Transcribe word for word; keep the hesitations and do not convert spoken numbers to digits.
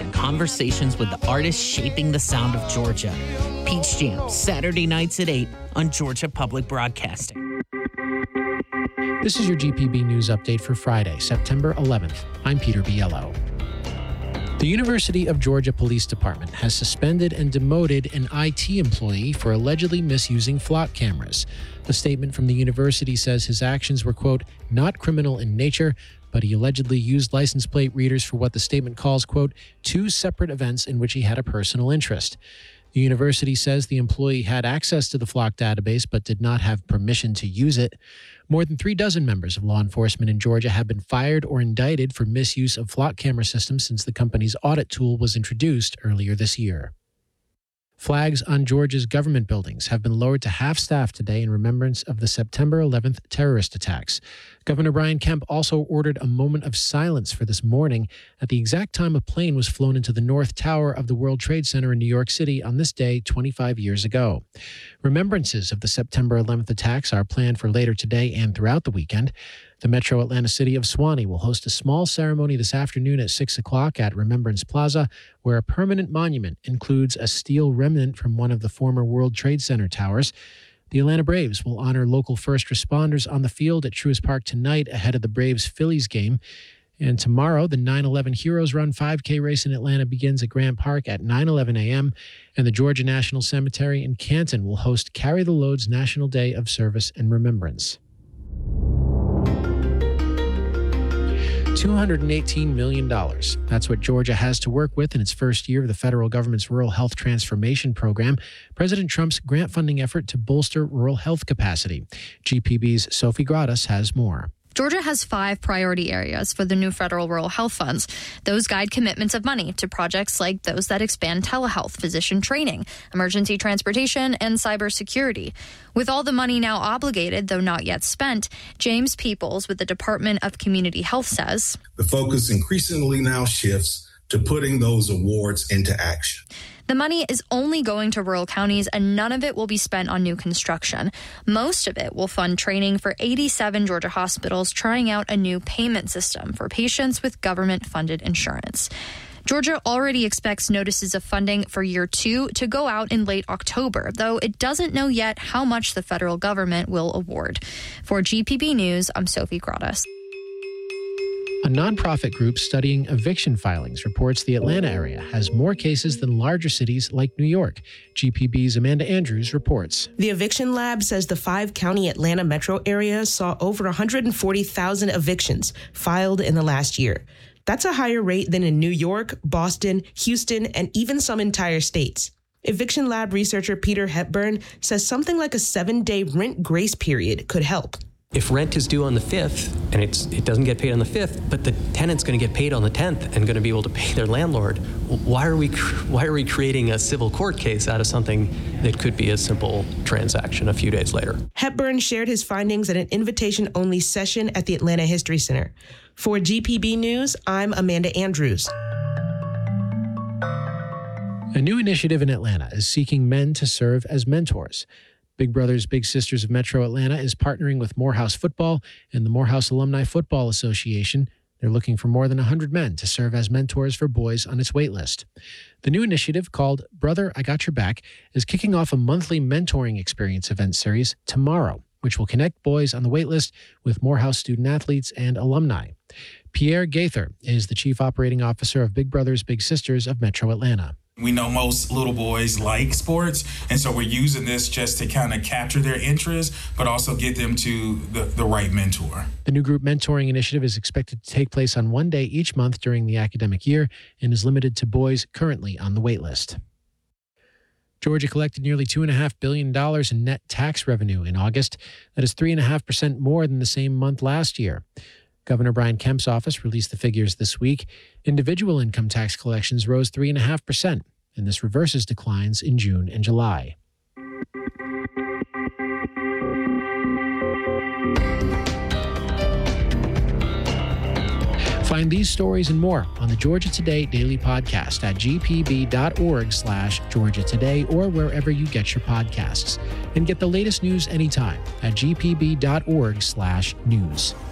and conversations with the artists shaping the sound of Georgia. Peach Jam, Saturday nights at eight on Georgia Public Broadcasting. This is your G P B News Update for Friday, September eleventh. I'm Peter Biello. The University of Georgia Police Department has suspended and demoted an I T employee for allegedly misusing flock cameras. The statement from the university says his actions were, quote, not criminal in nature, but he allegedly used license plate readers for what the statement calls, quote, two separate events in which he had a personal interest. The university says the employee had access to the flock database but did not have permission to use it. More than three dozen members of law enforcement in Georgia have been fired or indicted for misuse of flock camera systems since the company's audit tool was introduced earlier this year. Flags on Georgia's government buildings have been lowered to half-staff today in remembrance of the September eleventh terrorist attacks. Governor Brian Kemp also ordered a moment of silence for this morning at the exact time a plane was flown into the North Tower of the World Trade Center in New York City on this day twenty-five years ago. Remembrances of the September eleventh attacks are planned for later today and throughout the weekend. The Metro Atlanta city of Suwanee will host a small ceremony this afternoon at six o'clock at Remembrance Plaza, where a permanent monument includes a steel remnant from one of the former World Trade Center towers. The Atlanta Braves will honor local first responders on the field at Truist Park tonight ahead of the Braves-Phillies game. And tomorrow, the nine eleven Heroes Run five K race in Atlanta begins at Grant Park at nine eleven a.m., and the Georgia National Cemetery in Canton will host Carry the Load's National Day of Service and Remembrance. two hundred eighteen million dollars. That's what Georgia has to work with in its first year of the federal government's Rural Health Transformation Program, President Trump's grant funding effort to bolster rural health capacity. G P B's Sophie Gradas has more. Georgia has five priority areas for the new federal rural health funds. Those guide commitments of money to projects like those that expand telehealth, physician training, emergency transportation, and cybersecurity. With all the money now obligated, though not yet spent, James Peoples with the Department of Community Health says, the focus increasingly now shifts to putting those awards into action. The money is only going to rural counties, and none of it will be spent on new construction. Most of it will fund training for eighty-seven Georgia hospitals trying out a new payment system for patients with government-funded insurance. Georgia already expects notices of funding for year two to go out in late October, though it doesn't know yet how much the federal government will award. For G P B News, I'm Sophie Gradas. A nonprofit group studying eviction filings reports the Atlanta area has more cases than larger cities like New York. G P B's Amanda Andrews reports. The Eviction Lab says the five-county Atlanta metro area saw over one hundred forty thousand evictions filed in the last year. That's a higher rate than in New York, Boston, Houston, and even some entire states. Eviction Lab researcher Peter Hepburn says something like a seven-day rent grace period could help. If rent is due on the fifth and it's it doesn't get paid on the fifth, but the tenant's going to get paid on the tenth and going to be able to pay their landlord, why are we why are we creating a civil court case out of something that could be a simple transaction a few days later? Hepburn shared his findings at an invitation-only session at the Atlanta History Center. For G P B News, I'm Amanda Andrews. A new initiative in Atlanta is seeking men to serve as mentors. Big Brothers Big Sisters of Metro Atlanta is partnering with Morehouse Football and the Morehouse Alumni Football Association. They're looking for more than one hundred men to serve as mentors for boys on its waitlist. The new initiative, called Brother, I Got Your Back, is kicking off a monthly mentoring experience event series tomorrow, which will connect boys on the waitlist with Morehouse student athletes and alumni. Pierre Gaither is the Chief Operating Officer of Big Brothers Big Sisters of Metro Atlanta. We know most little boys like sports, and so we're using this just to kind of capture their interest, but also get them to the, the right mentor. The new group mentoring initiative is expected to take place on one day each month during the academic year and is limited to boys currently on the wait list. Georgia collected nearly two point five billion dollars in net tax revenue in August. That is three point five percent more than the same month last year. Governor Brian Kemp's office released the figures this week. Individual income tax collections rose three point five percent, and this reverses declines in June and July. Find these stories and more on the Georgia Today Daily Podcast at gpb.org slash Georgia Today or wherever you get your podcasts. And get the latest news anytime at gpb.org slash news.